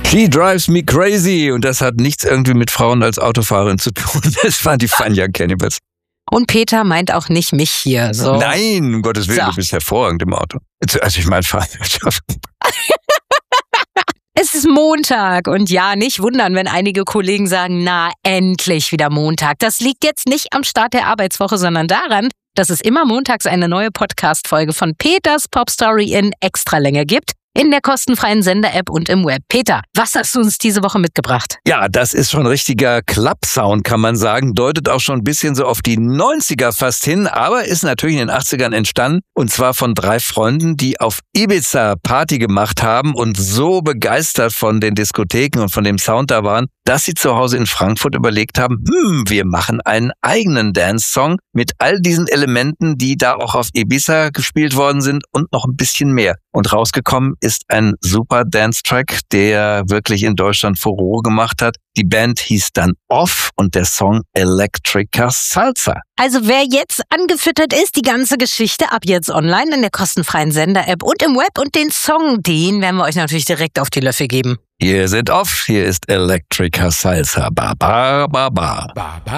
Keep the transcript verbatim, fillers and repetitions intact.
She drives me crazy. Und das hat nichts irgendwie mit Frauen als Autofahrerin zu tun. Das waren die Fun Young Cannibals. Und Peter meint auch nicht mich hier. So. Nein, um Gottes Willen, So. du bist hervorragend im Auto. Also ich meine, Fahrwirtschaft. Es ist Montag und ja, nicht wundern, wenn einige Kollegen sagen, na, endlich wieder Montag. Das liegt jetzt nicht am Start der Arbeitswoche, sondern daran, dass es immer montags eine neue Podcast-Folge von Peters Popstory in Extralänge gibt. In der kostenfreien Sender-App und im Web. Peter, was hast du uns diese Woche mitgebracht? Ja, das ist schon richtiger Club-Sound, kann man sagen. Deutet auch schon ein bisschen so auf die neunziger fast hin, aber ist natürlich in den achtzigern entstanden. Und zwar von drei Freunden, die auf Ibiza Party gemacht haben und so begeistert von den Diskotheken und von dem Sound da waren, dass sie zu Hause in Frankfurt überlegt haben, hm, wir machen einen eigenen Dance-Song mit all diesen Elementen, die da auch auf Ibiza gespielt worden sind und noch ein bisschen mehr. Und rausgekommen ist ein super Dance-Track, der wirklich in Deutschland Furore gemacht hat. Die Band hieß dann Off und der Song Electrica Salsa. Also wer jetzt angefüttert ist, die ganze Geschichte ab jetzt online in der kostenfreien Sender-App und im Web und den Song, den werden wir euch natürlich direkt auf die Löffel geben. Hier sind Off, hier ist Electrica Salsa. Ba, ba, ba, ba. Ba, ba.